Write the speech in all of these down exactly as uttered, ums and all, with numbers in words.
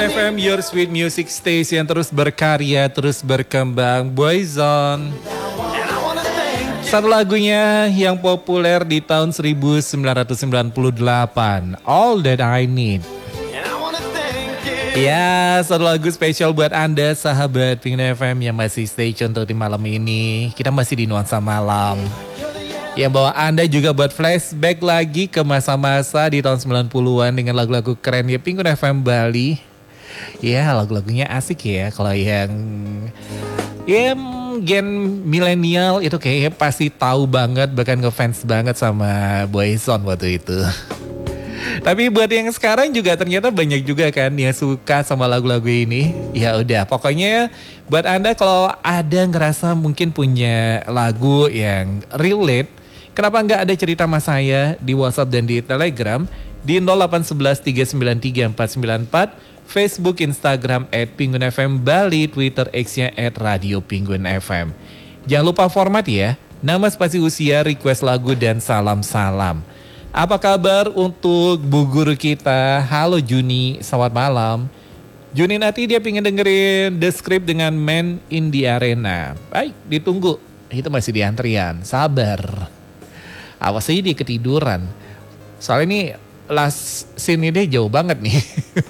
F M, your sweet music station, terus berkarya, terus berkembang. Boyzone. Satu lagunya yang populer di tahun seribu sembilan ratus sembilan puluh delapan, All That I Need. Ya, satu lagu spesial buat Anda sahabat Pink F M yang masih stay tune untuk di malam ini. Kita masih di nuansa malam. Yang bawa Anda juga buat flashback lagi ke masa-masa di tahun sembilan puluhan dengan lagu-lagu keren ya Pink F M Bali. Ya, lagu-lagunya asik ya. Kalau yang ya gen milenial itu kayaknya pasti tahu banget, bahkan ngefans banget sama Boyzone waktu itu. Tapi buat yang sekarang juga ternyata banyak juga kan yang suka sama lagu-lagu ini. Ya udah, pokoknya buat Anda kalau ada ngerasa mungkin punya lagu yang relate, kenapa nggak ada cerita sama saya di WhatsApp dan di Telegram di nol delapan satu satu tiga sembilan tiga empat sembilan empat, Facebook, Instagram at Penguin F M Bali, Twitter X-nya at Radio Penguin F M. Jangan lupa format ya, nama, spasi, usia, request lagu, dan salam-salam. Apa kabar untuk bu guru kita? Halo Juni, selamat malam. Juni nanti dia pengen dengerin The Script dengan Man in the Arena. Baik, ditunggu. Itu masih di antrian, sabar. Awas aja dia ketiduran. Soalnya ini last scene ini jauh banget nih.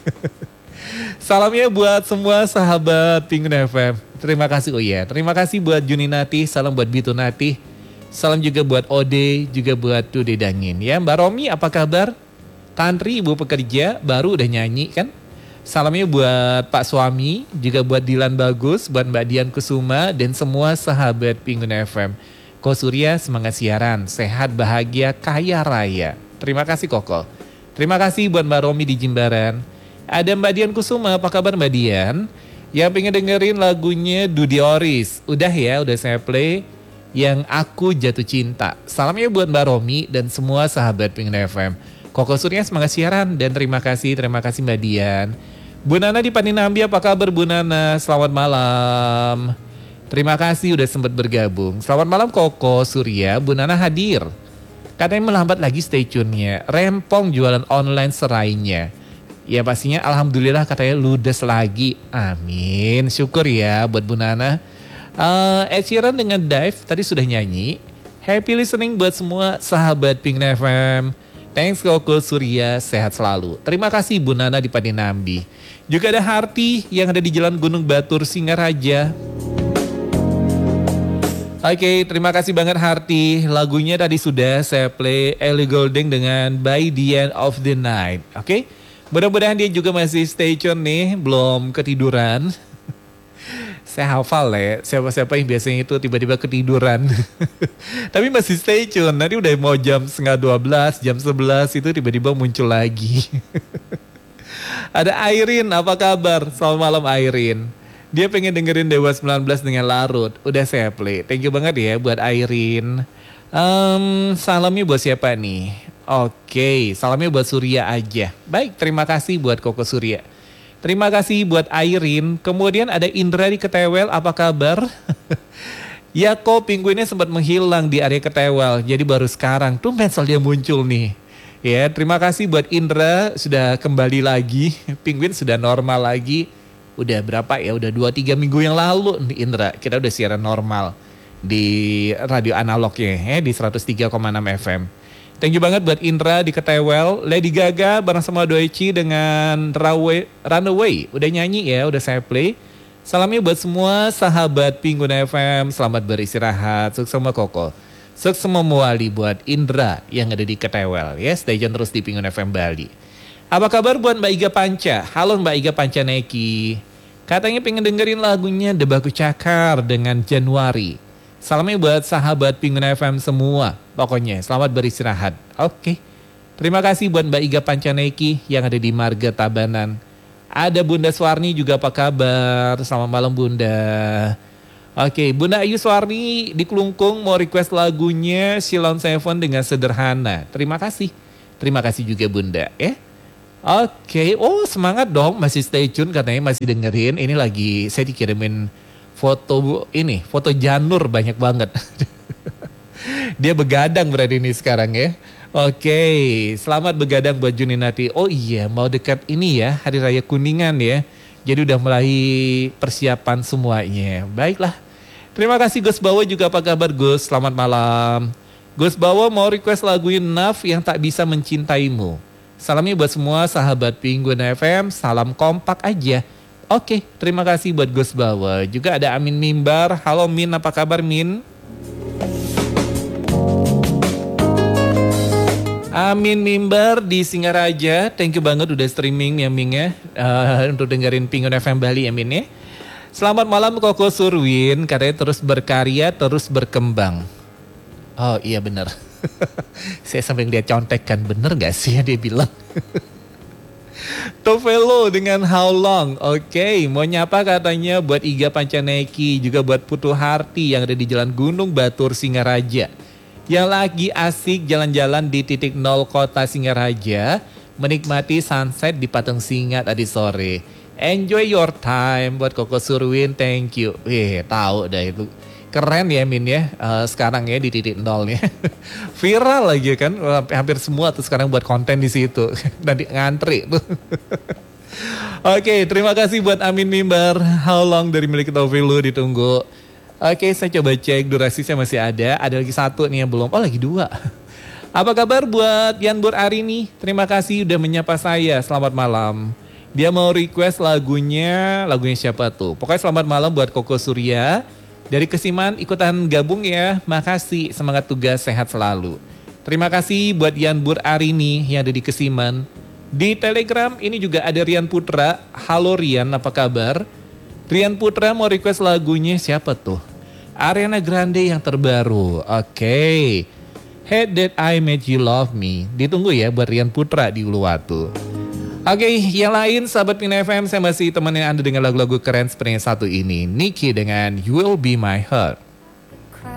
Salamnya buat semua sahabat Penguin F M. Terima kasih, oh iya, terima kasih buat Juni Nati, salam buat Bitu Nati. Salam juga buat Ode, juga buat Dude Dangin. Ya, Mbak Romi apa kabar? Tantri, ibu pekerja, baru udah nyanyi kan? Salamnya buat Pak Suami, juga buat Dilan Bagus, buat Mbak Dian Kusuma, dan semua sahabat Penguin F M. Ko Surya, semangat siaran, sehat, bahagia, kaya raya. Terima kasih Koko. Terima kasih buat Mbak Romi di Jimbaran. Ada Mbak Dian Kusuma, apa kabar Mbak Dian? Yang pengen dengerin lagunya Dude Oris. Udah ya, udah saya play. Yang Aku Jatuh Cinta. Salamnya buat Mbak Romi dan semua sahabat Penguin F M. Koko Surya semangat siaran dan terima kasih, terima kasih Mbak Dian. Bu Nana di Paninambi, apa kabar Bu Nana? Selamat malam. Terima kasih udah sempat bergabung. Selamat malam Koko Surya, Bu Nana hadir. Katanya melambat lagi stay tune-nya. Rempong jualan online serainya. Ya pastinya alhamdulillah katanya ludes lagi. Amin. Syukur ya buat Bu Nana. Uh, Ed Sheeran dengan Dive tadi sudah nyanyi. Happy listening buat semua sahabat Pink F M. Thanks Koko Surya, sehat selalu. Terima kasih Bu Nana di Paninambi. Juga ada Harti yang ada di Jalan Gunung Batur, Singaraja. Oke, okay, terima kasih banget Harti. Lagunya tadi sudah saya play, Ellie Goulding dengan By the End of the Night. Oke, okay? Mudah-mudahan dia juga masih stay tune nih, belum ketiduran. Saya hafal ya, siapa-siapa yang biasanya itu tiba-tiba ketiduran. Tapi masih stay tune, nanti udah mau jam setengah dua belas, jam sebelas itu tiba-tiba muncul lagi. Ada Airin, apa kabar? Selamat malam Airin. Dia pengen dengerin Dewa sembilan belas dengan Larut, udah saya play. Thank you banget ya buat Airin. Um, salamnya buat siapa nih? Oke, okay, salamnya buat Surya aja. Baik, terima kasih buat Koko Surya. Terima kasih buat Airin. Kemudian ada Indra di Ketewel, apa kabar? Ya kok pinguinnya sempat menghilang di area Ketewel, jadi baru sekarang tuh pensel dia muncul nih. Ya, terima kasih buat Indra sudah kembali lagi. Pinguin sudah normal lagi. Udah berapa ya? Udah dua tiga minggu yang lalu nih Indra. Kita udah siaran normal di radio analognya ya, di seratus tiga koma enam F M. Thank you banget buat Indra di Ketewel. Lady Gaga bareng sama Doichi dengan Runaway, Runaway. Udah nyanyi ya, udah saya play. Salamnya buat semua sahabat Penguin F M. Selamat beristirahat. Sukses sama Koko. Sukses sama Muali buat Indra yang ada di Ketewel. Ya, stay tune terus di Penguin F M Bali. Apa kabar buat Mbak Iga Panca? Halo Mbak Iga Panca Neki. Katanya pengen dengerin lagunya Debaku Cakar dengan Januari. Salamnya buat sahabat Penguin F M semua. Pokoknya selamat beristirahat. Oke. Terima kasih buat Mbak Iga Pancaneki yang ada di Marga Tabanan. Ada Bunda Swarni juga, apa kabar? Selamat malam Bunda. Oke, Bunda Ayu Swarni di Kelungkung mau request lagunya Silon Seven dengan Sederhana. Terima kasih. Terima kasih juga Bunda ya. Oke, oh semangat dong, masih stay tune katanya, masih dengerin. Ini lagi saya dikirimin foto ini, foto Janur banyak banget. Dia begadang berarti ini sekarang ya. Oke, selamat begadang buat Juninati. Oh iya, mau dekat ini ya, Hari Raya Kuningan ya. Jadi udah mulai persiapan semuanya. Baiklah. Terima kasih Gus Bawo juga, apa kabar Gus? Selamat malam. Gus Bawo mau request lagu Enough yang tak bisa mencintaimu. Salamnya buat semua sahabat Penguin F M, salam kompak aja. Oke, terima kasih buat Gus Bawo. Juga ada Amin Mimbar. Halo Min, apa kabar Min? Amin Mimbar di Singaraja, thank you banget udah streaming ya Ming ya, uh, untuk dengerin Penguin F M Bali ya Min ya. Selamat malam Koko Surwin, katanya terus berkarya, terus berkembang. Oh iya bener, saya sampai ngeliat contekan, bener gak sih yang dia bilang? Tovelo dengan How Long, oke, okay, mau nyapa katanya buat Iga Pancaneki, juga buat Putu Harti yang ada di Jalan Gunung Batur Singaraja. Yang lagi asik jalan-jalan di titik nol kota Singaraja, menikmati sunset di Patung Singa tadi sore. Enjoy your time buat Koko Surwin, thank you. Wih, tahu dah itu. Keren ya Min ya, uh, sekarang ya di titik nolnya. Viral lagi kan, hampir semua tuh sekarang buat konten di situ. Nanti ngantri tuh. Oke, terima kasih buat Amin Mimbar. How Long dari milik Tovilu ditunggu. Oke, saya coba cek durasinya masih ada. Ada lagi satu nih yang belum. Oh, lagi dua. Apa kabar buat Yanbur Arini? Terima kasih udah menyapa saya. Selamat malam. Dia mau request lagunya, lagunya siapa tuh? Pokoknya selamat malam buat Koko Surya. Dari Kesiman ikutan gabung ya. Makasih, semangat tugas, sehat selalu. Terima kasih buat Yanbur Arini yang ada di Kesiman. Di Telegram ini juga ada Rian Putra. Halo Rian, apa kabar? Rian Putra mau request lagunya siapa tuh? Ariana Grande yang terbaru. Oke. Okay. Hate That I Made You Love Me. Ditunggu ya buat Rian Putra di Uluwatu. Oke, okay, yang lain sahabat Pina F M, saya masih temenin Anda dengan lagu-lagu keren seperti yang satu ini. Nicky dengan You Will Be My Heart.